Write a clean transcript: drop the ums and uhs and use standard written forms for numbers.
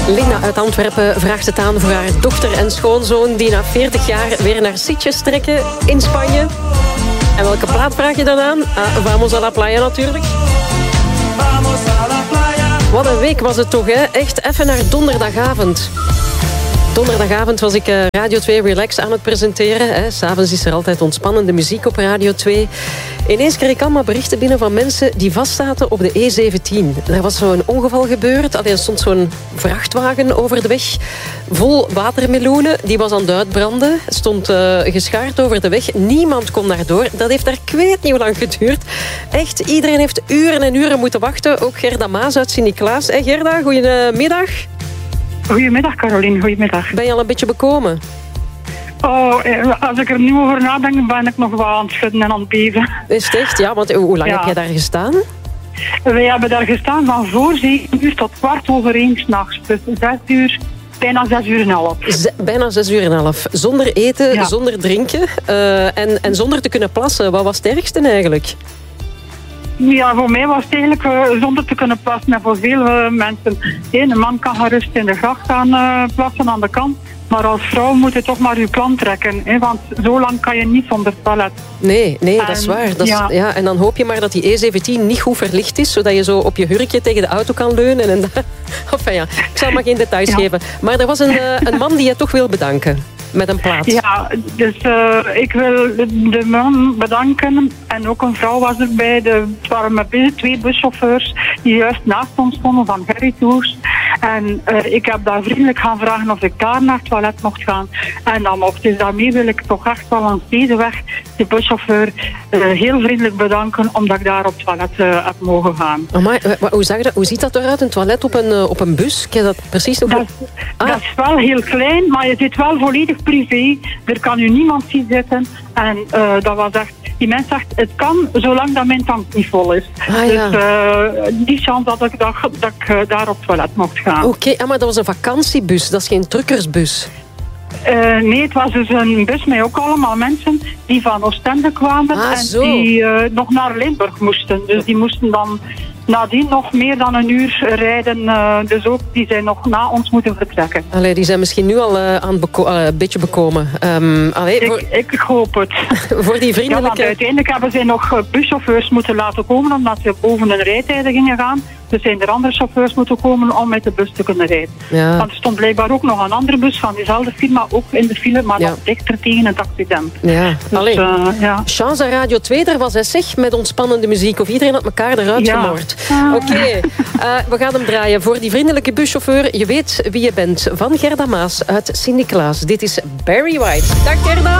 Linda uit Antwerpen vraagt het aan voor haar dochter en schoonzoon die na 40 jaar weer naar Sitges trekken in Spanje. En welke plaat vraag je dan aan? Vamos a la playa natuurlijk. Wat een week was het toch, hè? Echt even naar donderdagavond. Donderdagavond was ik Radio 2 Relax aan het presenteren. S'avonds is er altijd ontspannende muziek op Radio 2. Ineens kreeg ik allemaal berichten binnen van mensen die vastzaten op de E17. Er was zo'n ongeval gebeurd. Er stond zo'n vrachtwagen over de weg vol watermeloenen. Die was aan het uitbranden. Stond geschaard over de weg. Niemand kon daardoor. Dat heeft daar kweet niet lang geduurd. Echt, iedereen heeft uren en uren moeten wachten. Ook Gerda Maas uit Sint-Niklaas. Gerda, goedemiddag. Goedemiddag, Caroline. Goedemiddag. Ben je al een beetje bekomen? Oh, als ik er nu over nadenk, ben ik nog wel aan het schudden en aan het beven. Is het echt? Ja, want hoe lang heb jij daar gestaan? Wij hebben daar gestaan van voor 7 uur tot 1:15 s'nachts. Dus 6 uur, bijna 6 uur en half. Bijna 6 uur en half. Zonder eten, zonder drinken en zonder te kunnen plassen. Wat was het ergste eigenlijk? Ja, voor mij was het eigenlijk zonder te kunnen plassen. En voor veel mensen. Een man kan gerust in de gracht gaan plassen aan de kant. Maar als vrouw moet je toch maar je plan trekken. Hè? Want zo lang kan je niet zonder toilet. Nee, dat is waar. Ja, en dan hoop je maar dat die E17 niet goed verlicht is. Zodat je zo op je hurkje tegen de auto kan leunen. Enfin ja, ik zal maar geen details geven. Maar er was een man die je toch wil bedanken. Met een plaat. Ja, dus ik wil de man bedanken. En ook een vrouw was erbij. Het waren met 2 buschauffeurs die juist naast ons stonden van Gerry Tours. En ik heb daar vriendelijk gaan vragen of ik daar naar het toilet mocht gaan. En dan mocht. Dus daarmee wil ik toch echt wel langs deze weg de buschauffeur heel vriendelijk bedanken omdat ik daar op het toilet heb mogen gaan. Amai, hoe ziet dat eruit, een toilet op een bus? Ken je dat precies? Dat is wel heel klein, maar je zit wel volledig privé. Er kan u niemand zien zitten. En dat was echt... Die mens zegt, het kan zolang dat mijn tank niet vol is. Ja. Dus die chance dat ik daar op het toilet mocht gaan. Oké, maar dat was een vakantiebus, dat is geen truckersbus. Nee, het was dus een bus met ook allemaal mensen die van Oostende kwamen die nog naar Limburg moesten. Dus die moesten dan nadien nog meer dan een uur rijden. Dus ook die zijn nog na ons moeten vertrekken. Allee, die zijn misschien nu al een beetje bekomen. Ik hoop het. Voor die vriendelijke... Ja, want uiteindelijk hebben zij nog buschauffeurs moeten laten komen omdat ze boven hun rijtijden gingen gaan. Dus zijn er andere chauffeurs moeten komen om met de bus te kunnen rijden. Ja. Want er stond blijkbaar ook nog een andere bus van diezelfde firma, ook in de file, maar nog dichter tegen het accident. Ja. Dus, Chance aan Radio 2, daar was hij zeg, met ontspannende muziek. Of iedereen had elkaar eruit gemoord. Oké, we gaan hem draaien. Voor die vriendelijke buschauffeur, je weet wie je bent. Van Gerda Maas uit Sint-Niklaas. Dit is Barry White. Dag Gerda.